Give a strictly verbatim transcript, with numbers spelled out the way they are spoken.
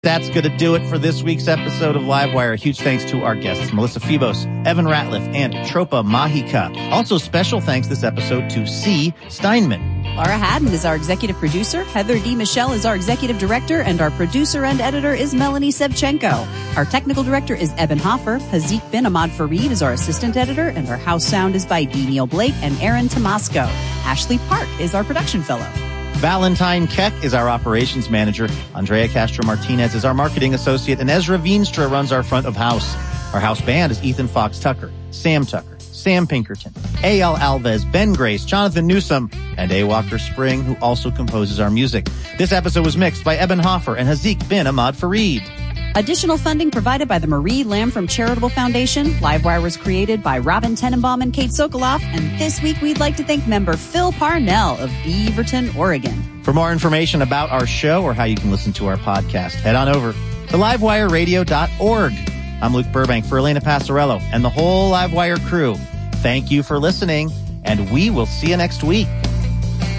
That's going to do it for this week's episode of Livewire. A huge thanks to our guests, Melissa Febos, Evan Ratliff, and Tropa Mahika. Also, special thanks this episode to C. Steinman. Laura Haddon is our executive producer. Heather D. Michelle is our executive director. And our producer and editor is Melanie Sevchenko. Our technical director is Eben Hoffer. Hazik bin Ahmad Fareed is our assistant editor. And our house sound is by D. Neil Blake and Aaron Tomasco. Ashley Park is our production fellow. Valentine Keck is our operations manager. Andrea Castro-Martinez is our marketing associate. And Ezra Veenstra runs our front of house. Our house band is Ethan Fox Tucker, Sam Tucker, Sam Pinkerton, A L Alves, Ben Grace, Jonathan Newsom, and A. Walker Spring, who also composes our music. This episode was mixed by Eben Hoffer and Hazik bin Ahmad Fareed. Additional funding provided by the Marie Lamfrom Charitable Foundation. Livewire was created by Robin Tenenbaum and Kate Sokoloff. And this week, we'd like to thank member Phil Parnell of Beaverton, Oregon. For more information about our show or how you can listen to our podcast, head on over to livewire radio dot org. I'm Luke Burbank for Elena Passarello and the whole Livewire crew. Thank you for listening, and we will see you next week.